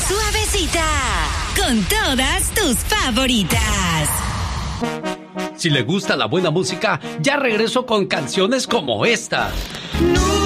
suavecita, con todas tus favoritas. Si le gusta la buena música, ya regreso con canciones como esta. No.